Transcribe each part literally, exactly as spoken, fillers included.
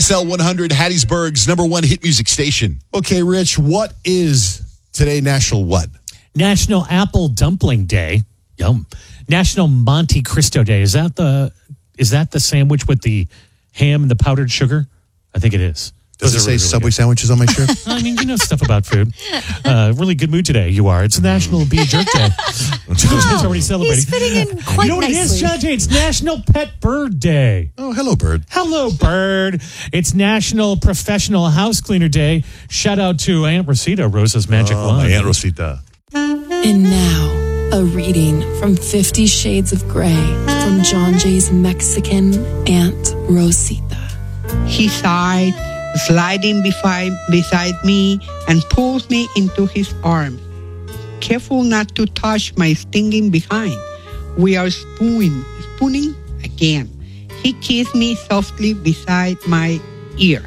S L one hundred, Hattiesburg's number one hit music station. Okay, Rich, what is today National what? National Apple Dumpling Day. Yum. National Monte Cristo Day. Is that the is that the sandwich with the ham and the powdered sugar? I think it is. Does Those it are say really, Subway really good. sandwiches on my shirt? I mean, you know stuff about food. Uh, really good mood today, you are. It's National Be a Jerk Day. Tuesday's already celebrating. He's fitting in quite You know what it is, nicely. John Jay? It's National Pet Bird Day. Oh, hello, bird. Hello, bird. It's National Professional House Cleaner Day. Shout out to Aunt Rosita, Rosa's Magic Oh, my Wand. Aunt Rosita. And now, a reading from Fifty Shades of Grey from John Jay's Mexican Aunt Rosita. He sighed, sliding beside, beside me, and pulls me into his arms. Careful not to touch my stinging behind. We are spooning, spooning again. He kissed me softly beside my ear.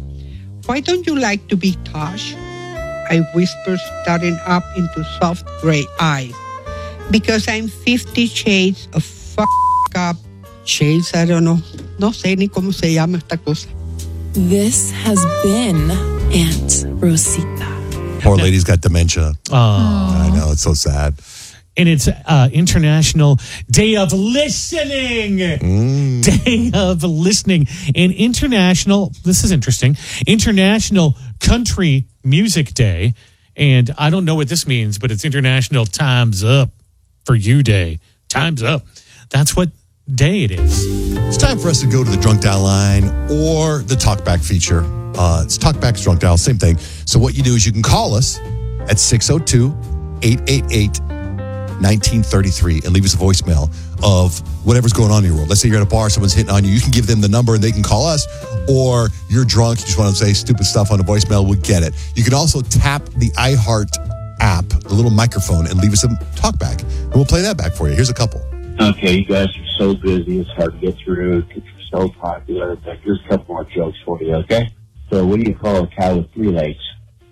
Why don't you like to be touched? I whispered, starting up into soft gray eyes. Because I'm fifty shades of fuck up. Shades, I don't know. No sé ni cómo se llama esta cosa. This has been Aunt Rosita. Poor lady's got dementia. Oh. I know, it's so sad. And it's uh, International Day of Listening. Mm. Day of Listening. And International, this is interesting, International Country Music Day. And I don't know what this means, but it's International Time's Up for You Day. Time's Up. That's what day it is. It's time for us to go to the Drunk Dial line or the Talkback feature. Uh, it's Talkback's Drunk Dial, same thing. So what you do is you can call us at six oh two, eight eight eight, one nine three three and leave us a voicemail of whatever's going on in your world. Let's say you're at a bar, someone's hitting on you. You can give them the number and they can call us. Or you're drunk, you just want to say stupid stuff on a voicemail, we'll get it. You can also tap the iHeart app, the little microphone, and leave us a talkback. And we'll play that back for you. Here's a couple. Okay, you guys are so busy, it's hard to get through because you're so popular. But here's a couple more jokes for you, okay? So what do you call a cow with three legs?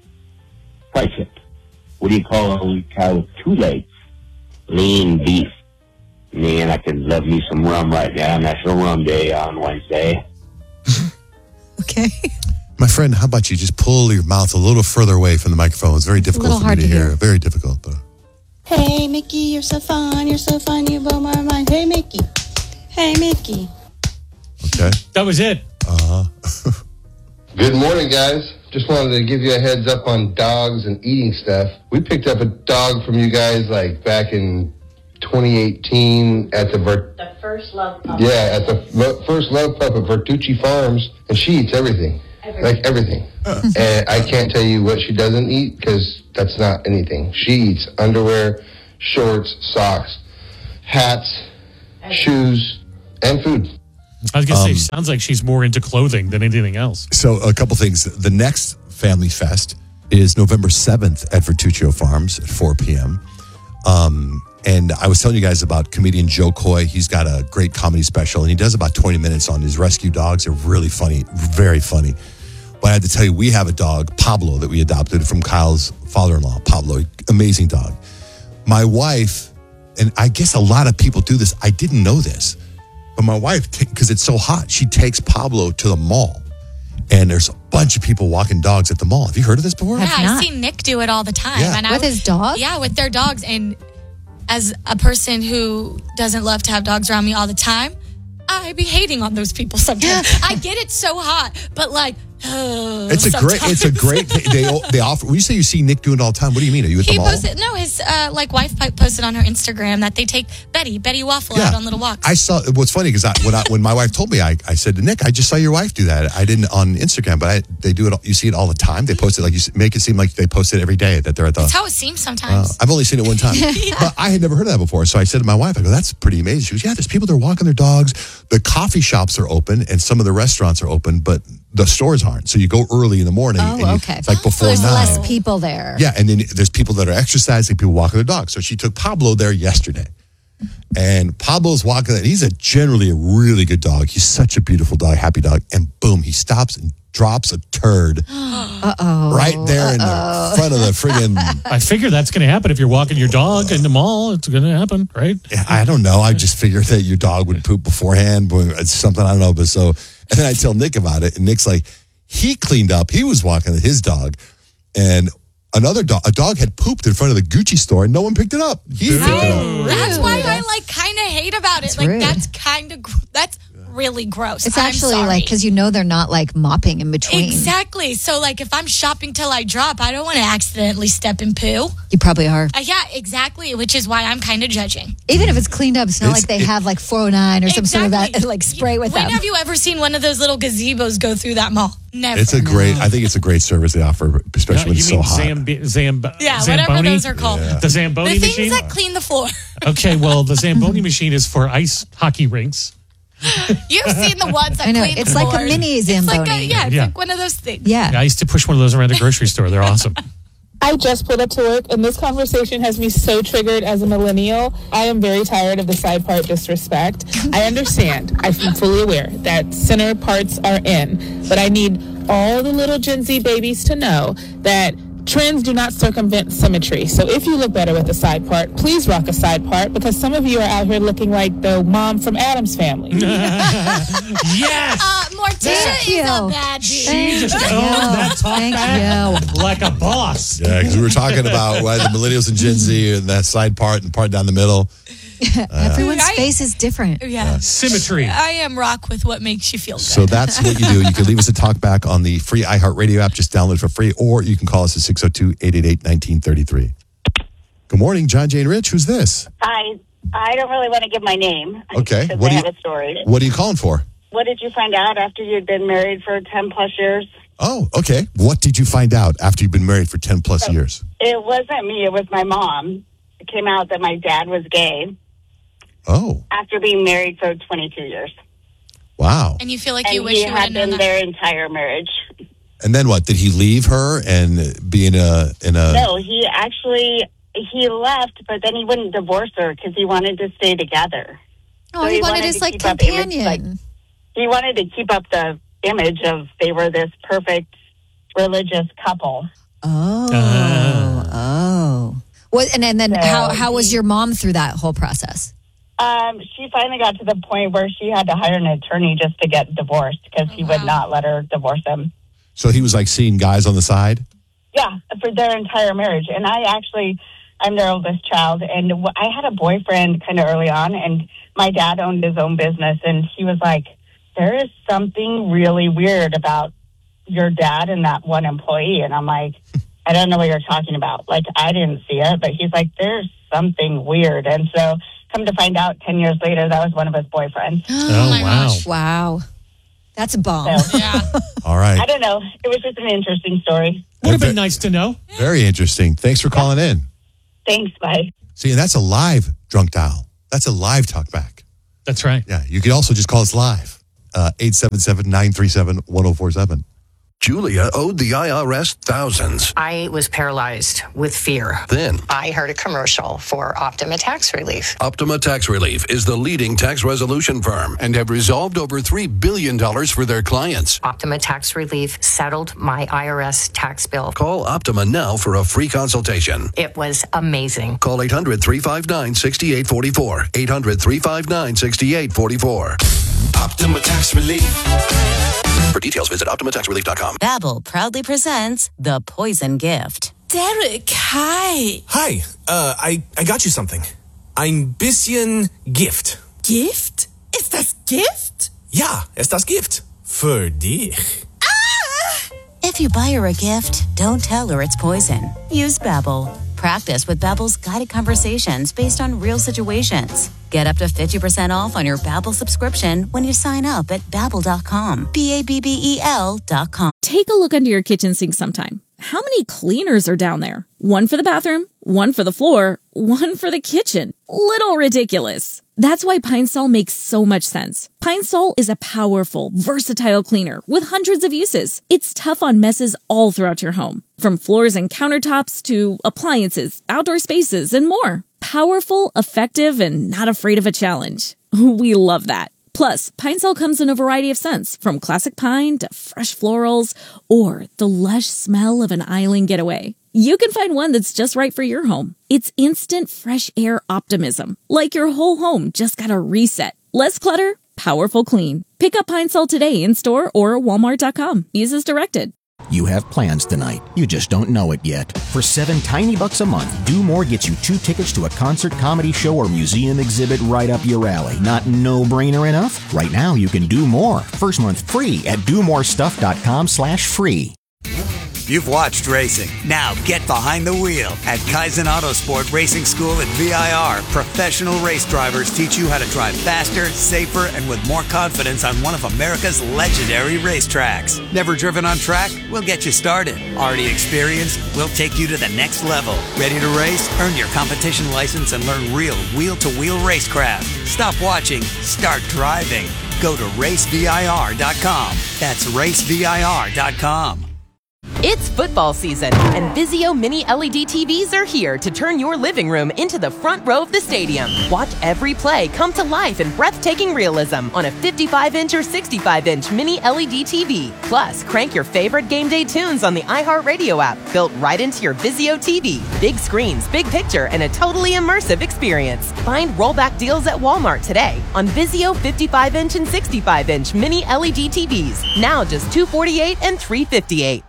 Price it. What do you call a cow with two legs? Lean beef. Man, I could love me some rum right now. National Rum Day on Wednesday. Okay. My friend, how about you just pull your mouth a little further away from the microphone? It's very difficult little for me hard to to hear. hear. Very difficult. But Hey, Mickey, you're so fun. You're so fun. You blow my mind. Hey, Mickey. Hey, Mickey. okay. That was it. Uh-huh. Good morning, guys. Just wanted to give you a heads up on dogs and eating stuff. We picked up a dog from you guys like back in twenty eighteen at the Ver- The first love pup. yeah at the lo- first love pup at Vertucci Farms, and she eats everything, Everything. like everything. And I can't tell you what she doesn't eat because that's not anything. She eats underwear, shorts, socks, hats, shoes, and food. I was going to Um, say, sounds like she's more into clothing than anything else. So a couple things. The next Family Fest is November seventh at Vertuccio Farms at four p.m. Um, and I was telling you guys about comedian Joe Coy. He's got a great comedy special, and he does about twenty minutes on his rescue dogs. They're really funny, very funny. But I had to tell you, we have a dog, Pablo, that we adopted from Kyle's father-in-law. Pablo, amazing dog. My wife, and I guess a lot of people do this. I didn't know this. But my wife, because it's so hot, she takes Pablo to the mall. And there's a bunch of people walking dogs at the mall. Have you heard of this before? Yeah, Have I not. see Nick do it all the time. Yeah. And I, With his dog? Yeah, with their dogs. And as a person who doesn't love to have dogs around me all the time, I be hating on those people sometimes. I get it's so hot, but like, oh, It's a great, it's a sometimes. great, they, they they offer, when you say you see Nick doing it all the time, what do you mean? Are you at the He mall? posted, no, his uh, like wife posted on her Instagram that they take Betty, Betty Waffle out on little walks. I saw, what's funny, because I, when, I, when my wife told me, I, I said to Nick, I just saw your wife do that. I didn't on Instagram, but I, they do it, you see it all the time. They post it, like you s- make it seem like they post it every day that they're at the, That's how it seems sometimes. Uh, I've only seen it one time. But I had never heard of that before. So I said to my wife, I go, that's pretty amazing. She goes, yeah, there's people that are walking their dogs. The coffee shops are open and some of the restaurants are open, but the stores aren't. So you go early in the morning. Oh, and you, okay. It's like Oh, before There's nine. less people there. Yeah, and then there's people that are exercising, people walking their dogs. So she took Pablo there yesterday. And Pablo's walking, and he's a generally a really good dog. He's such a beautiful dog, happy dog. And boom, he stops and drops a turd Uh-oh. right there in the front of the friggin'. I figure that's going to happen if you're walking your dog in the mall. It's going to happen, right? I don't know. I just figured that your dog would poop beforehand. But it's something I don't know. But so, and then I tell Nick about it, and Nick's like, he cleaned up. He was walking his dog, and another dog, a dog had pooped in front of the Gucci store, and no one picked it up. He picked it up. That's why I like kind of hate about it. That's like rude. that's kind of gr- that's really gross. It's I'm actually sorry. like, because you know they're not like mopping in between. Exactly. So like if I'm shopping till I drop, I don't want to accidentally step in poo. You probably are. Uh, yeah, exactly. Which is why I'm kind of judging. Even if it's cleaned up, it's not It's- like they it- have like four oh nine or some sort of that Exactly. like spray with When them. have you ever seen one of those little gazebos go through that mall? Never. It's a great. I think it's a great service they offer, especially when you it's mean so hot. Zambi- Zamb- yeah, Zamboni? whatever those are called. The Zamboni The things machine? that clean the floor. Okay, well, the Zamboni machine is for ice hockey rinks. You've seen the ones that I know. clean It's the like a floor. mini It's like a, Zamboni. yeah, it's Yeah. like one of those things. Yeah. I used to push one of those around the grocery store. They're awesome. I just pulled up to work, and this conversation has me so triggered as a millennial. I am very tired of the side part disrespect. I understand. I'm fully aware that center parts are in, but I need all the little Gen Z babies to know that trends do not circumvent symmetry. So if you look better with a side part, please rock a side part, because some of you are out here looking like the mom from Addams Family. Yes! Uh, Morticia Thank is you. a bad She dude. just Thank owned you. that talk Thank back you. like a boss. Yeah, because we were talking about why the millennials and Gen Z and that side part and part down the middle. Everyone's I- face is different. Yeah. Symmetry. I am rock with what makes you feel good. So that's what you do. You can leave us a talk back on the free iHeartRadio app. Just download it for free, or you can call us at six oh two, eight eight eight, one nine three three. Good morning, John, Jane, Rich. Who's this? Hi. I don't really want to give my name. Okay. Because What I do you- have a story. What are you calling for? What did you find out after you'd been married for ten plus years? Oh, okay. What did you find out after you've been married for ten plus years? It wasn't me. It was my mom. It came out that my dad was gay Oh, after being married for twenty-two years. wow. And you feel like And you wish he you would had have known been that. their entire marriage. And then what? Did he leave her and be in a in a? No, he actually, he left, but then he wouldn't divorce her because he wanted to stay together. Oh, So he, he wanted wanted his to like keep up image, companion. like- He wanted to keep up the image of they were this perfect religious couple. oh, Ah. oh. What? And, and then So how how was he- your mom through that whole process? Um, she finally got to the point where she had to hire an attorney just to get divorced because he would wow. not let her divorce him. So he was like seeing guys on the side. Yeah, for their entire marriage. And I actually, I'm their oldest child, and w- I had a boyfriend kind of early on, and my dad owned his own business, and he was like, there is something really weird about your dad and that one employee. And I'm like, I don't know what you're talking about. Like, I didn't see it, but he's like, there's something weird. And so come to find out ten years later, that was one of his boyfriends. Oh, my wow. gosh. Wow, that's a bomb. So Yeah. All right. I don't know. It was just an interesting story. Would have been nice to know. Very interesting. Thanks for calling in. Thanks. Bye. See, and that's a live drunk dial. That's a live talk back. That's right. Yeah, you can also just call us live. Uh, eight seven seven, nine three seven, one oh four seven. Julia owed the I R S thousands. I was paralyzed with fear. Then, I heard a commercial for Optima Tax Relief. Optima Tax Relief is the leading tax resolution firm and have resolved over three billion dollars for their clients. Optima Tax Relief settled my I R S tax bill. Call Optima now for a free consultation. It was amazing. Call eight hundred, three five nine, six eight four four. eight hundred, three five nine, six eight four four. Optima Tax Relief. For details, visit Optima Tax Relief dot com. Babbel proudly presents The Poison Gift. Derek, hi. Hi, uh, I, I got you something. Ein bisschen Gift. Gift? Ist das Gift? Ja, ist das Gift. Für dich. If you buy her a gift, don't tell her it's poison. Use Babbel. Practice with Babbel's guided conversations based on real situations. Get up to fifty percent off on your Babbel subscription when you sign up at babbel dot com. B A B B E L dot com. Take a look under your kitchen sink sometime. How many cleaners are down there? One for the bathroom, one for the floor, one for the kitchen. Little ridiculous. That's why Pine Sol makes so much sense. Pine Sol is a powerful, versatile cleaner with hundreds of uses. It's tough on messes all throughout your home, from floors and countertops to appliances, outdoor spaces, and more. Powerful, effective, and not afraid of a challenge. We love that. Plus, Pine Sol comes in a variety of scents, from classic pine to fresh florals or the lush smell of an island getaway. You can find one that's just right for your home. It's instant fresh air optimism, like your whole home just got a reset. Less clutter, powerful clean. Pick up Pine Sol today in store or walmart dot com. Use as directed. You have plans tonight. You just don't know it yet. For seven tiny bucks a month, Do More gets you two tickets to a concert, comedy show, or museum exhibit right up your alley. Not no-brainer enough? Right now, you can do more. First month free at do more stuff dot com slash free. You've watched racing. Now get behind the wheel. At Kaizen Autosport Racing School at V I R, professional race drivers teach you how to drive faster, safer, and with more confidence on one of America's legendary racetracks. Never driven on track? We'll get you started. Already experienced? We'll take you to the next level. Ready to race? Earn your competition license and learn real wheel-to-wheel racecraft. Stop watching. Start driving. Go to race V I R dot com. That's race V I R dot com. It's football season, and Vizio Mini L E D T Vs are here to turn your living room into the front row of the stadium. Watch every play come to life in breathtaking realism on a fifty-five inch or sixty-five inch Mini L E D T V. Plus, crank your favorite game day tunes on the iHeartRadio app, built right into your Vizio T V. Big screens, big picture, and a totally immersive experience. Find rollback deals at Walmart today on Vizio fifty-five inch and sixty-five inch Mini L E D T Vs. Now just two hundred forty-eight dollars and three hundred fifty-eight dollars.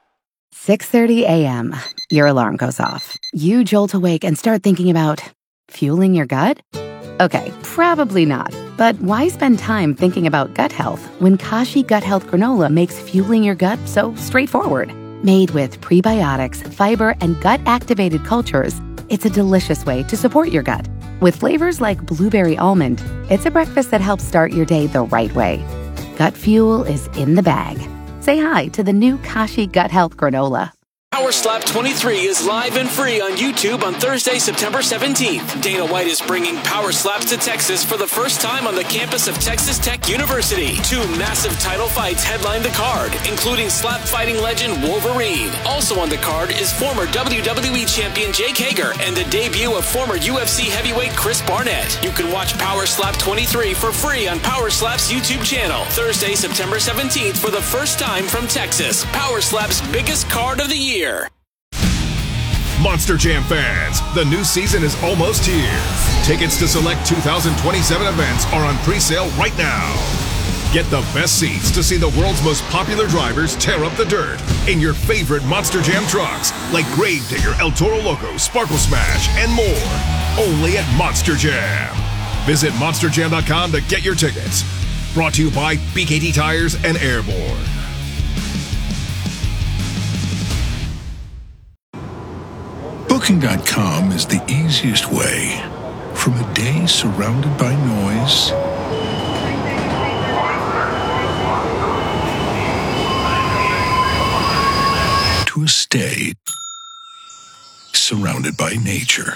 six thirty a.m. Your alarm goes off. You jolt awake and start thinking about fueling your gut? Okay, probably not. But why spend time thinking about gut health when Kashi Gut Health Granola makes fueling your gut so straightforward? Made with prebiotics, fiber, and gut-activated cultures, it's a delicious way to support your gut. With flavors like blueberry almond, it's a breakfast that helps start your day the right way. Gut fuel is in the bag. Say hi to the new Kashi Gut Health Granola. Power Slap twenty-three is live and free on YouTube on Thursday, September seventeenth. Dana White is bringing Power Slaps to Texas for the first time on the campus of Texas Tech University. Two massive title fights headline the card, including slap fighting legend Wolverine. Also on the card is former W W E champion Jake Hager and the debut of former U F C heavyweight Chris Barnett. You can watch Power Slap twenty-three for free on Power Slap's YouTube channel. Thursday, September seventeenth for the first time from Texas. Power Slap's biggest card of the year. Monster Jam fans, the new season is almost here. Tickets to select two thousand twenty-seven events are on pre-sale right now. Get the best seats to see the world's most popular drivers tear up the dirt in your favorite Monster Jam trucks, like Gravedigger, El Toro Loco, Sparkle Smash, and more. Only at Monster Jam. Visit monster jam dot com to get your tickets. Brought to you by B K T Tires and Airborne. Booking dot com is the easiest way from a day surrounded by noise to a stay surrounded by nature.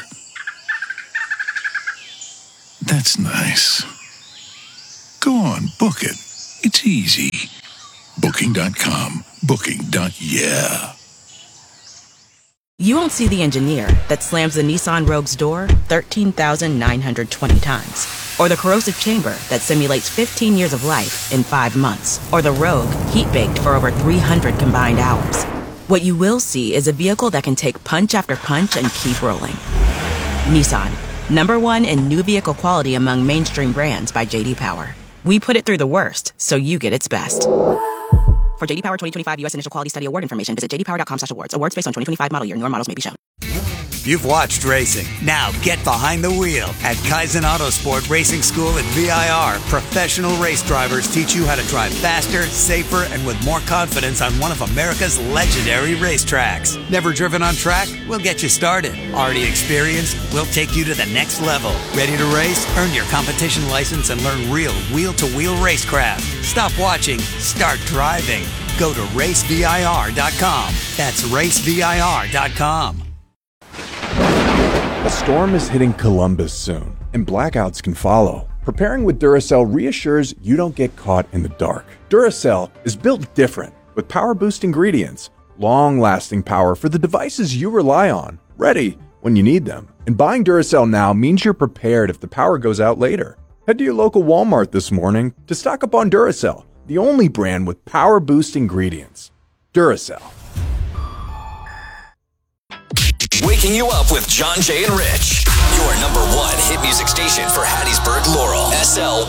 That's nice. Go on, book it. It's easy. Booking dot com. Booking. Yeah. You won't see the engineer that slams the Nissan Rogue's door thirteen thousand nine hundred twenty times. Or the corrosive chamber that simulates fifteen years of life in five months. Or the Rogue heat-baked for over three hundred combined hours. What you will see is a vehicle that can take punch after punch and keep rolling. Nissan, number one in new vehicle quality among mainstream brands by J D Power. We put it through the worst, so you get its best. For J D Power twenty twenty-five U S Initial Quality Study Award information, visit j d power dot com slash awards. Awards based on twenty twenty-five model year. Newer models may be shown. You've watched racing. Now get behind the wheel. At Kaizen Autosport Racing School at V I R, professional race drivers teach you how to drive faster, safer, and with more confidence on one of America's legendary racetracks. Never driven on track? We'll get you started. Already experienced? We'll take you to the next level. Ready to race? Earn your competition license and learn real wheel-to-wheel racecraft. Stop watching. Start driving. Go to race V I R dot com. That's race V I R dot com. A storm is hitting Columbus soon, and blackouts can follow. Preparing with Duracell reassures you don't get caught in the dark. Duracell is built different, with power-boost ingredients, long-lasting power for the devices you rely on, ready when you need them. And buying Duracell now means you're prepared if the power goes out later. Head to your local Walmart this morning to stock up on Duracell, the only brand with power boost ingredients. Duracell. Waking you up with John, Jay, and Rich. Your number one hit music station for Hattiesburg, Laurel. S L